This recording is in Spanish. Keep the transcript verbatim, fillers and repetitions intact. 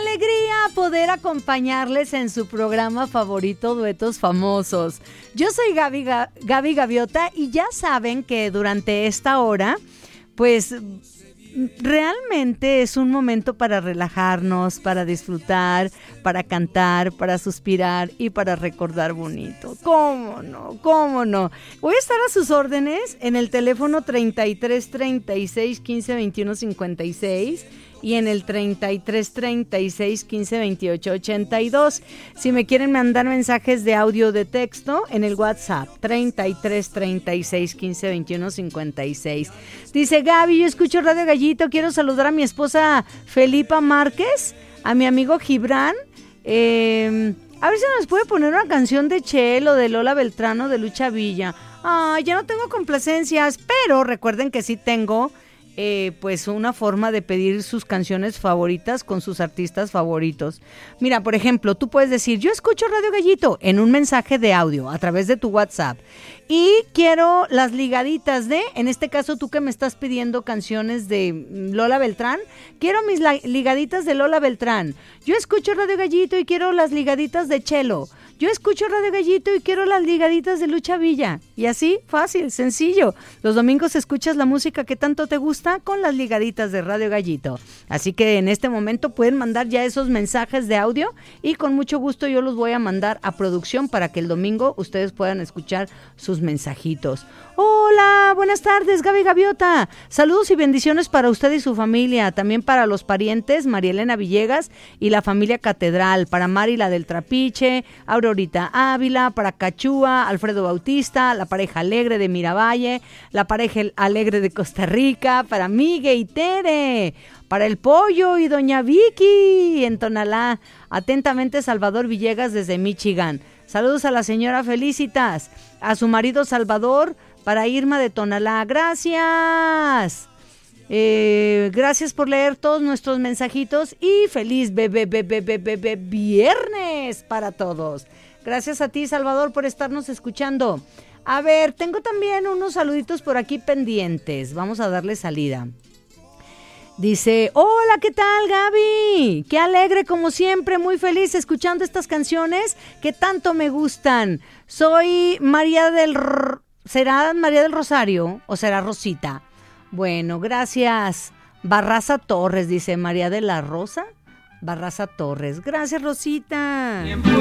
alegría poder acompañarles en su programa favorito, Duetos Famosos. Yo soy Gaby, Gaby Gaviota y ya saben que durante esta hora, pues realmente es un momento para relajarnos, para disfrutar, para cantar, para suspirar y para recordar bonito. ¿Cómo no? ¿Cómo no? Voy a estar a sus órdenes en el teléfono treinta y tres, treinta y seis, quince, veintiuno, cincuenta y seis y en el treinta y tres, treinta y seis, quince, veintiocho, ochenta y dos. Si me quieren mandar mensajes de audio o de texto, en el WhatsApp treinta y tres, treinta y seis, quince, veintiuno, cincuenta y seis. Dice Gaby, yo escucho Radio Gallito, quiero saludar a mi esposa Felipa Márquez, a mi amigo Gibran, eh, a ver si nos puede poner una canción de Chelo, de Lola Beltrano, de Lucha Villa. Ah, ya no tengo complacencias, pero recuerden que sí tengo Eh, pues una forma de pedir sus canciones favoritas con sus artistas favoritos. Mira, por ejemplo, tú puedes decir, yo escucho Radio Gallito en un mensaje de audio a través de tu WhatsApp y quiero las ligaditas de, en este caso tú que me estás pidiendo canciones de Lola Beltrán, quiero mis la- ligaditas de Lola Beltrán. Yo escucho Radio Gallito y quiero las ligaditas de Chelo. Yo escucho Radio Gallito y quiero las ligaditas de Lucha Villa. Y así, fácil, sencillo. Los domingos escuchas la música que tanto te gusta con las ligaditas de Radio Gallito. Así que en este momento pueden mandar ya esos mensajes de audio y con mucho gusto yo los voy a mandar a producción para que el domingo ustedes puedan escuchar sus mensajitos. Hola, buenas tardes, Gaby Gaviota. Saludos y bendiciones para usted y su familia. También para los parientes, María Elena Villegas y la familia Catedral. Para Mari, la del Trapiche, Aurorita Ávila, para Cachúa, Alfredo Bautista, la pareja alegre de Miravalle, la pareja alegre de Costa Rica, para Miguel y Tere, para el Pollo y doña Vicky en Tonalá. Atentamente, Salvador Villegas desde Michigan. Saludos a la señora Felicitas, a su marido Salvador, para Irma de Tonalá. Gracias. Eh, gracias por leer todos nuestros mensajitos y feliz bebé, bebé, bebé, bebé, viernes para todos. Gracias a ti, Salvador, por estarnos escuchando. A ver, tengo también unos saluditos por aquí pendientes. Vamos a darle salida. Dice, hola, ¿qué tal, Gaby? Qué alegre, como siempre, muy feliz escuchando estas canciones que tanto me gustan. Soy María del... R- ¿Será María del Rosario o será Rosita? Bueno, gracias. Barraza Torres, dice María de la Rosa. Barraza Torres. Gracias, Rosita.